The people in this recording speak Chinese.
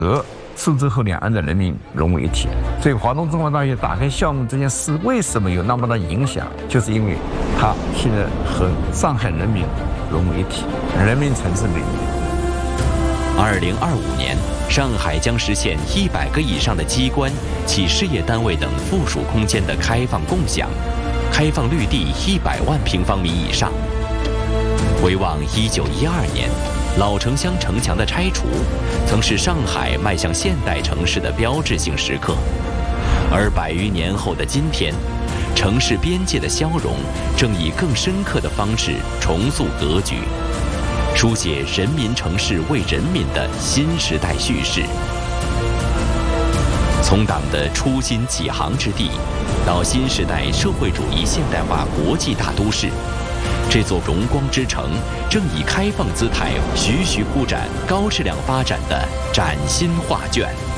和苏州和两岸的人民融为一体。所以华东政法大学打开校门这件事为什么有那么大影响，就是因为它现在和上海人民融为一体，人民城市领域。 2025年，上海将实现100个以上的机关、企事业单位等附属空间的开放共享，开放绿地100万平方米以上。回望1912年，老城乡城墙的拆除，曾是上海迈向现代城市的标志性时刻。而100余年后的今天，城市边界的消融，正以更深刻的方式重塑格局，书写人民城市为人民的新时代叙事。从党的初心启航之地，到新时代社会主义现代化国际大都市，这座荣光之城正以开放姿态徐徐铺展高质量发展的崭新画卷。